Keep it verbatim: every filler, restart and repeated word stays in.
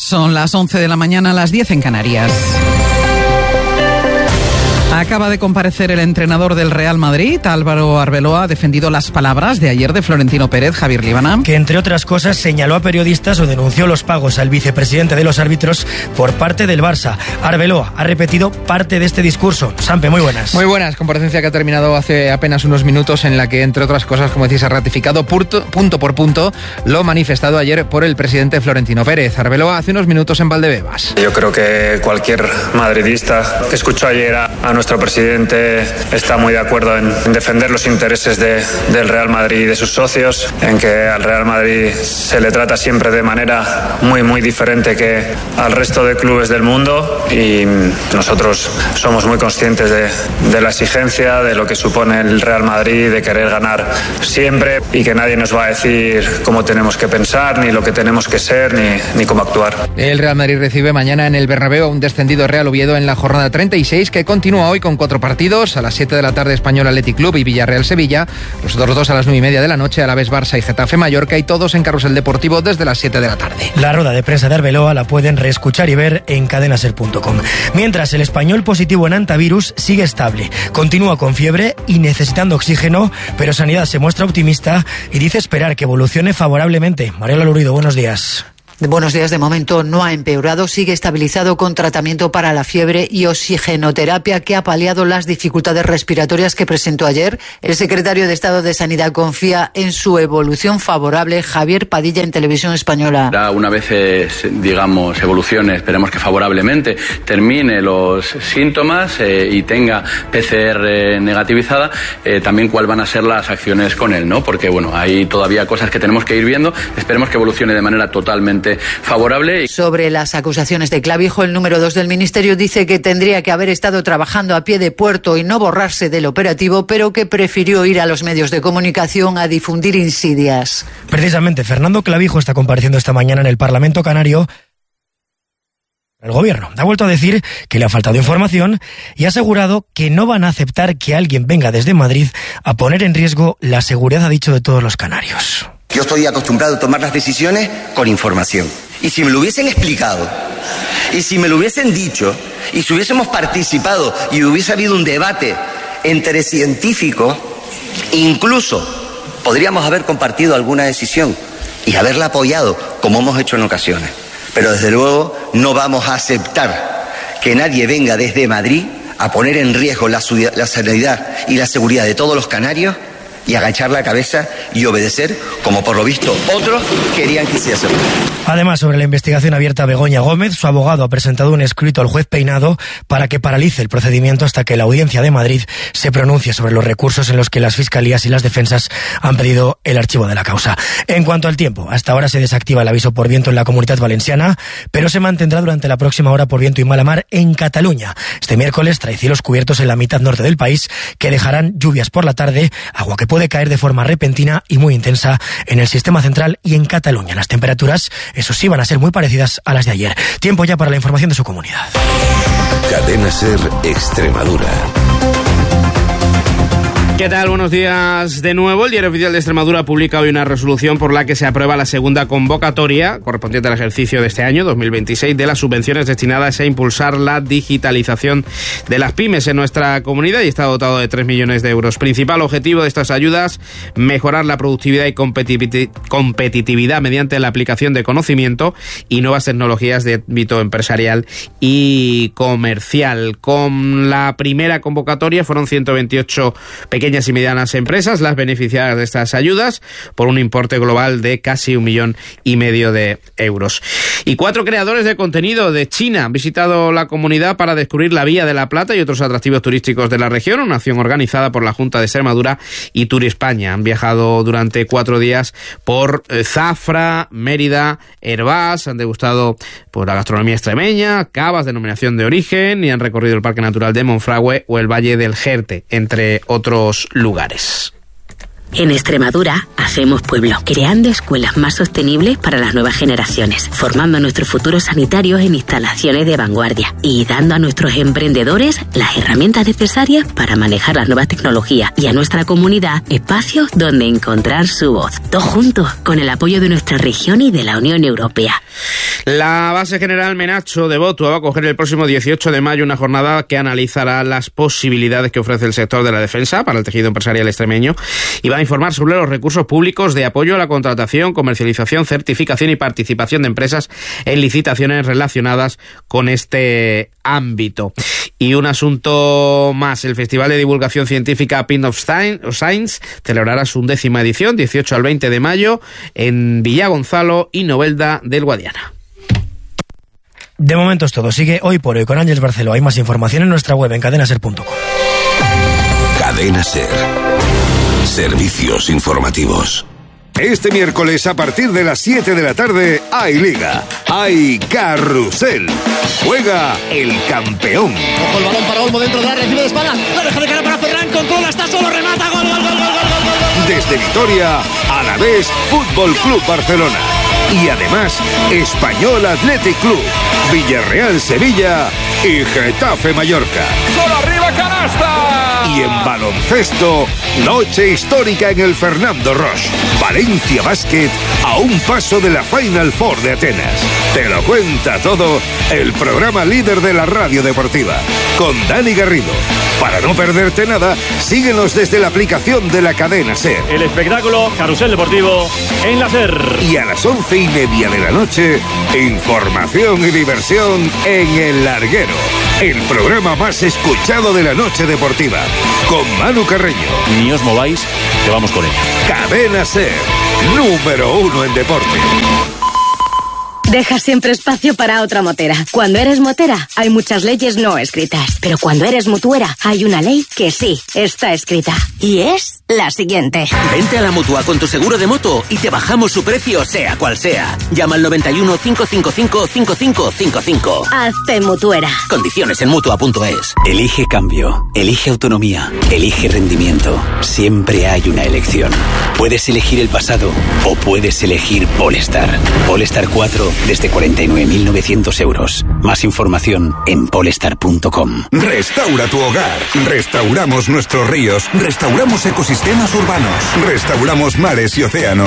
Son las once de la mañana, las diez en Canarias. Acaba de comparecer el entrenador del Real Madrid, Álvaro Arbeloa, ha defendido las palabras de ayer de Florentino Pérez. Javier Líbana. Que entre otras cosas señaló a periodistas o denunció los pagos al vicepresidente de los árbitros por parte del Barça. Arbeloa ha repetido parte de este discurso. Sampe, muy buenas. Muy buenas, comparecencia que ha terminado hace apenas unos minutos en la que, entre otras cosas, como decís, ha ratificado punto, punto por punto lo manifestado ayer por el presidente Florentino Pérez. Arbeloa hace unos minutos en Valdebebas. Yo creo que cualquier madridista que escuchó ayer a, a nuestro presidente está muy de acuerdo en, en defender los intereses de, del Real Madrid y de sus socios, en que al Real Madrid se le trata siempre de manera muy muy diferente que al resto de clubes del mundo, y nosotros somos muy conscientes de, de la exigencia, de lo que supone el Real Madrid, de querer ganar siempre, y que nadie nos va a decir cómo tenemos que pensar, ni lo que tenemos que ser, ni, ni cómo actuar. El Real Madrid recibe mañana en el Bernabéu a un descendido Real Oviedo en la jornada treinta y seis, que continúa hoy con cuatro partidos. A las siete de la tarde Español Athletic Club y Villarreal Sevilla, los otros dos a las nueve y media de la noche, Alavés Barça y Getafe Mallorca, y todos en Carrusel Deportivo desde las siete de la tarde. La rueda de prensa de Arbeloa la pueden reescuchar y ver en cadena ser punto com. Mientras, el español positivo en antivirus sigue estable, continúa con fiebre y necesitando oxígeno, pero Sanidad se muestra optimista y dice esperar que evolucione favorablemente. Mariela Lurido, buenos días. Buenos días. De momento no ha empeorado, sigue estabilizado con tratamiento para la fiebre y oxigenoterapia, que ha paliado las dificultades respiratorias que presentó ayer. El secretario de Estado de Sanidad confía en su evolución favorable. Javier Padilla, en Televisión Española. Una vez, digamos, evolucione, esperemos que favorablemente, termine los síntomas eh, y tenga P C R negativizada, eh, también cuáles van a ser las acciones con él, ¿no? Porque, bueno, hay todavía cosas que tenemos que ir viendo. Esperemos que evolucione de manera totalmente favorable. Sobre las acusaciones de Clavijo, el número dos del Ministerio dice que tendría que haber estado trabajando a pie de puerto y no borrarse del operativo, pero que prefirió ir a los medios de comunicación a difundir insidias. Precisamente, Fernando Clavijo está compareciendo esta mañana en el Parlamento Canario. El gobierno ha vuelto a decir que le ha faltado información y ha asegurado que no van a aceptar que alguien venga desde Madrid a poner en riesgo la seguridad, ha dicho, de todos los canarios. Yo estoy acostumbrado a tomar las decisiones con información. Y si me lo hubiesen explicado, y si me lo hubiesen dicho, y si hubiésemos participado y hubiese habido un debate entre científicos, incluso podríamos haber compartido alguna decisión y haberla apoyado, como hemos hecho en ocasiones. Pero desde luego no vamos a aceptar que nadie venga desde Madrid a poner en riesgo la, la sanidad y la seguridad de todos los canarios y agachar la cabeza y obedecer, como por lo visto otros querían que hiciese. Además, sobre la investigación abierta a Begoña Gómez, su abogado ha presentado un escrito al juez Peinado para que paralice el procedimiento hasta que la Audiencia de Madrid se pronuncie sobre los recursos en los que las fiscalías y las defensas han pedido el archivo de la causa. En cuanto al tiempo, hasta ahora se desactiva el aviso por viento en la Comunidad Valenciana, pero se mantendrá durante la próxima hora por viento y mala mar en Cataluña. Este miércoles trae cielos cubiertos en la mitad norte del país, que dejarán lluvias por la tarde, agua que puede caer de forma repentina y muy intensa en el sistema central y en Cataluña. Las temperaturas, eso sí, van a ser muy parecidas a las de ayer. Tiempo ya para la información de su comunidad. Cadena Ser Extremadura. ¿Qué tal? Buenos días de nuevo. El Diario Oficial de Extremadura publica hoy una resolución por la que se aprueba la segunda convocatoria correspondiente al ejercicio de este año, dos mil veintiséis, de las subvenciones destinadas a impulsar la digitalización de las pymes en nuestra comunidad, y está dotado de tres millones de euros. Principal objetivo de estas ayudas: mejorar la productividad y competitividad mediante la aplicación de conocimiento y nuevas tecnologías de ámbito empresarial y comercial. Con la primera convocatoria fueron ciento veintiocho pequeñas y medianas empresas las beneficiadas de estas ayudas, por un importe global de casi un millón y medio de euros. Y cuatro creadores de contenido de China han visitado la comunidad para descubrir la Vía de la Plata y otros atractivos turísticos de la región, una acción organizada por la Junta de Extremadura y Tour España. Han viajado durante cuatro días por Zafra, Mérida, Hervás, han degustado por la gastronomía extremeña, cavas, denominación de origen, y han recorrido el Parque Natural de Monfragüe o el Valle del Jerte, entre otros lugares. En Extremadura hacemos pueblo, creando escuelas más sostenibles para las nuevas generaciones, formando a nuestros futuros sanitarios en instalaciones de vanguardia y dando a nuestros emprendedores las herramientas necesarias para manejar las nuevas tecnologías, y a nuestra comunidad espacios donde encontrar su voz. Todos juntos, con el apoyo de nuestra región y de la Unión Europea. La base general Menacho de Botua va a coger el próximo dieciocho de mayo una jornada que analizará las posibilidades que ofrece el sector de la defensa para el tejido empresarial extremeño y va a informar sobre los recursos públicos de apoyo a la contratación, comercialización, certificación y participación de empresas en licitaciones relacionadas con este ámbito. Y un asunto más, el Festival de Divulgación Científica Pin of Science celebrará su undécima edición, dieciocho al veinte de mayo, en Villagonzalo y Novelda del Guadiana. De momento es todo. Sigue Hoy por Hoy con Ángeles Barceló. Hay más información en nuestra web en cadena ser punto com. Cadena Ser. Servicios informativos. Este miércoles a partir de las siete de la tarde hay Liga, hay Carrusel. Juega el campeón. Ojo el balón para Olmo dentro de la recibe de espalda. La deja de cara para Ferran, controla, está solo, remata, gol, gol, gol, gol, gol, gol, gol. Desde Vitoria, Alavés Fútbol Club Barcelona. Y además, Español Athletic Club, Villarreal Sevilla y Getafe Mallorca. ¡Solo arriba, canasta! Y en baloncesto, noche histórica en el Fernando Roche. Valencia Basket a un paso de la Final Four de Atenas. Te lo cuenta todo el programa líder de la radio deportiva, con Dani Garrido. Para no perderte nada, síguenos desde la aplicación de la cadena SER. El espectáculo Carrusel Deportivo en la SER. Y a las once y media de la noche, información y diversión en El Larguero. El programa más escuchado de la noche deportiva. Con Manu Carreño. Ni os mováis, que vamos con él. Cadena SER, número uno en deporte. Deja siempre espacio para otra motera. Cuando eres motera, hay muchas leyes no escritas. Pero cuando eres mutuera, hay una ley que sí está escrita. Y es la siguiente. Vente a la Mutua con tu seguro de moto y te bajamos su precio, sea cual sea. Llama al noventa y uno, cinco cinco cinco, cinco cinco cinco cinco. Hazte mutuera. Condiciones en mutua punto es. Elige cambio, elige autonomía, elige rendimiento. Siempre hay una elección. Puedes elegir el pasado o puedes elegir Polestar. Polestar cuatro desde cuarenta y nueve mil novecientos euros. Más información en polestar punto com. Restaura tu hogar. Restauramos nuestros ríos. Restauramos ecosistemas urbanos. Restauramos mares y océanos.